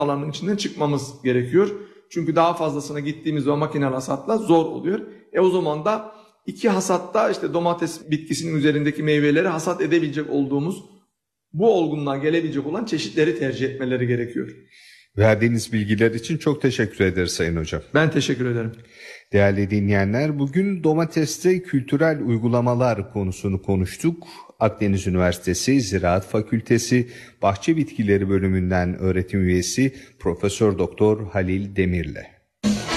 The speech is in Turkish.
alanının içinden çıkmamız gerekiyor. Çünkü daha fazlasına gittiğimiz o makineli hasatla zor oluyor. O zaman da 2 hasatta işte domates bitkisinin üzerindeki meyveleri hasat edebilecek olduğumuz, bu olgunluğa gelebilecek olan çeşitleri tercih etmeleri gerekiyor. Verdiğiniz bilgiler için çok teşekkür ederiz Sayın Hocam. Ben teşekkür ederim. Değerli dinleyenler, bugün domateste kültürel uygulamalar konusunu konuştuk. Akdeniz Üniversitesi Ziraat Fakültesi Bahçe Bitkileri Bölümünden öğretim üyesi Profesör Doktor Halil Demir'le.